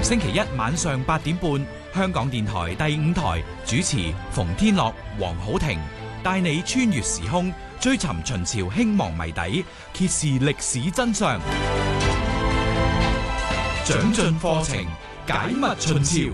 逢星期一晚上8點半，香港電台第5台主持馮天樂、黃好庭，帶你穿越時空，追尋秦朝興亡謎底，揭示歷史真相，長進課程，解密秦朝。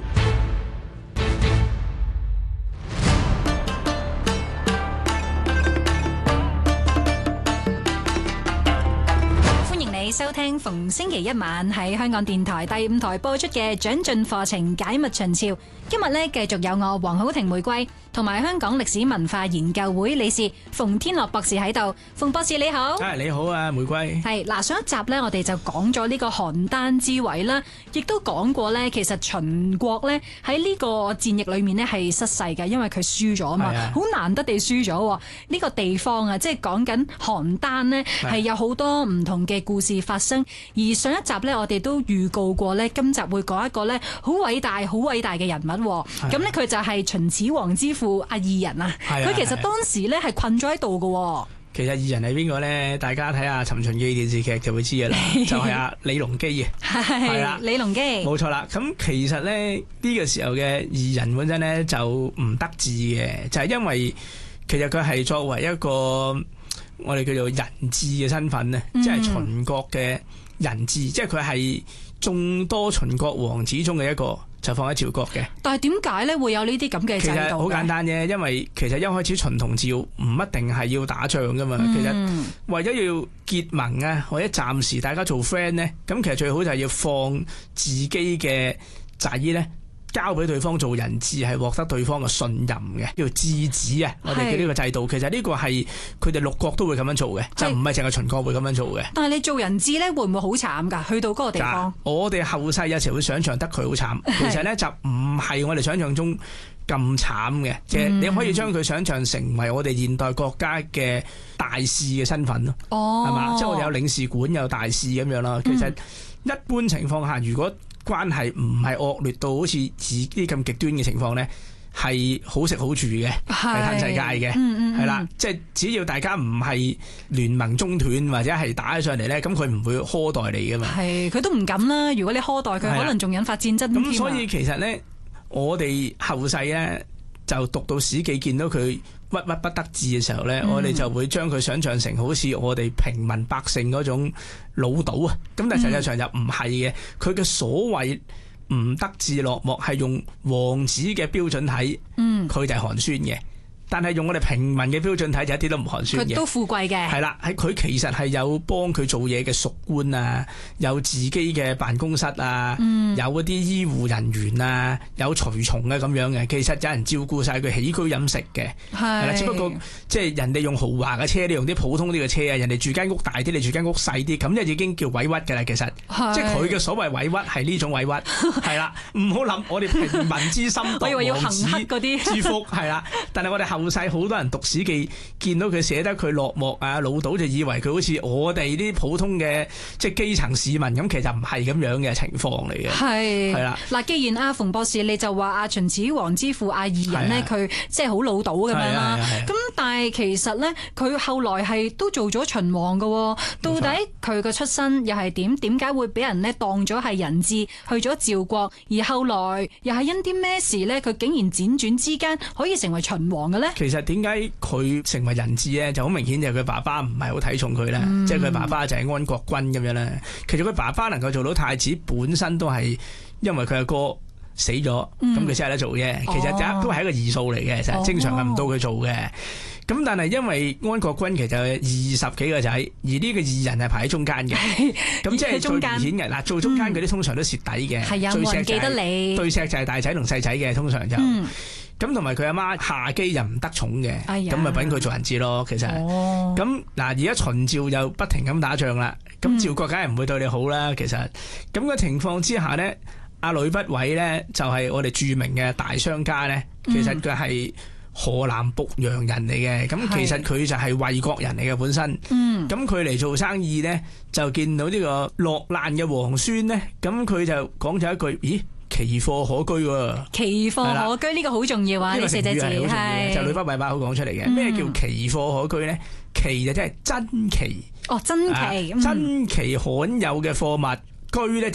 收聽逢星期一晚喺香港電台第5台播出嘅長進課程解密秦朝。今日咧繼續有我黃好庭玫瑰同埋香港歷史文化研究會理事馮天樂博士喺度。馮博士你好。 你好啊，玫瑰。 係嗱，上一集咧我哋就講咗呢個邯鄲之圍啦，亦都講過咧，其實秦國咧喺呢個戰役裏面咧係失勢嘅，因為佢輸咗啊嘛，好難得地輸咗。呢個地方啊，即係講緊邯鄲咧係有好多唔同嘅故事發生。而上一集咧我哋都預告過咧，今集會講一個咧好偉大嘅人物。咁咧佢就係秦始皇之父阿異人啊。佢其實當時咧係困咗喺度嘅。 其實異人係邊個咧？大家睇下《尋秦記》電視劇就會知嘅啦，就係阿李隆基啊。係啦， 李隆基。冇錯啦。咁其實咧呢個時候嘅異人本身咧就唔得志嘅，就係因為其實佢係作為一個我哋叫做人質嘅身份咧，即係秦國嘅人質，即係佢係眾多秦國王子中嘅一個，就放喺趙國嘅。但係點解咧會有呢啲咁嘅制度？其實好簡單啫，因為其實一開始秦同趙唔一定係要打仗噶嘛。其實為咗要結盟啊，或者暫時大家做 friend 咧，咁其實最好就係要放自己嘅仔咧交俾對方做人質，係獲得對方嘅信任嘅，叫做質子啊。我哋嘅呢個制度，其實呢個係佢哋6國都會咁樣做嘅，就唔係淨係秦國會咁樣做嘅。但係你做人質咧，會唔會好慘㗎？去到嗰個地方，我哋後世有時會想象得佢好慘，其實咧就唔係我哋想象中咁慘嘅。即係你可以將佢想象成為我哋現代國家嘅大使嘅身份咯。係嘛？即係我哋有領事館，有大使咁樣啦。其實一般情況下，如果關係唔係惡劣到好似自己咁極端嘅情況呢，係好食好住嘅，係嘆世界嘅，係啦，即係只要大家唔係聯盟中斷或者係打起上嚟呢，咁佢唔會苛待你噶嘛。係，佢都唔敢啦。如果你苛待佢，可能仲引發戰爭添。咁所以其實呢，我哋後世呢，就讀到史記見到佢鬱鬱不得志嘅時候呢，我哋就會將佢想象成好似我哋平民百姓嗰種潦倒啊。咁但係實際上就唔係嘅，佢嘅所謂唔得志落幕係用王子嘅標準睇，佢就係寒酸嘅。但係用我哋平民嘅標準睇就一啲都唔寒酸嘅，佢都富貴嘅。係啦，喺佢其實係有幫佢做嘢嘅屬官啊，有自己嘅辦公室啊，有嗰啲醫護人員啊，有隨從啊咁樣嘅。其實有人照顧晒佢起居飲食嘅，係啦。只不過即係人哋用豪華嘅車，你用啲普通啲嘅車啊，人哋住間屋大啲，你住間屋細啲，咁就已經叫委屈㗎啦。其實即係佢嘅所謂委屈係呢種委屈，係啦。唔好諗我哋平民之心度王子之福，係啦。但係我哋後世好多人讀史記，見到佢寫得佢落寞啊潦倒，就以為佢好似我哋啲普通嘅即係基層市民咁，其實唔係咁樣嘅情況嚟嘅。係啦，嗱，既然阿馮博士你就話阿秦始皇之父阿異人呢，佢即係好潦倒咁樣啦。咁但係其實呢，佢後來係都做咗秦王㗎。到底佢嘅出身又係點？點解會俾人呢當咗係人質去咗趙國，而後來又係因啲咩事呢？佢竟然輾轉之間可以成為秦王嘅呢？其實點解佢成為人質咧，就好明顯就係佢爸爸唔係好睇重佢啦，即係佢爸爸就係安國君咁樣啦。其實佢爸爸能夠做到太子，本身都係因為佢阿哥死咗，咁佢先有得做啫。其實都係一個異數嚟嘅，其實正常係唔到佢做嘅。咁但係因為安國君其實有20幾個仔，而呢個異人係排喺中間嘅，咁即係最明顯嘅。嗱，做中間嗰啲通常都蝕底嘅，係啊，冇人記得你。最錫就係大仔同細仔嘅，通常就。咁同埋佢阿媽夏姬又唔得寵嘅，咁咪搵佢做人質咯。其實，咁嗱，而家秦趙又不停咁打仗啦，咁趙國梗係唔會對你好啦。其實，咁嘅情況之下呢，阿呂不韋呢，就係我哋著名嘅大商家呢。其實佢係河南濮陽人嚟嘅，咁其實佢就係衛國人嚟嘅本身。咁佢嚟做生意呢，就見到呢個落難嘅皇孫呢，咁佢就講咗一句：咦？奇貨可居喎，奇貨可居呢個好重要啊！呢個四隻字係就呂不韋把口講出嚟嘅。咩叫奇貨可居咧？奇就即係珍奇，珍奇，珍奇罕有嘅貨物。居咧就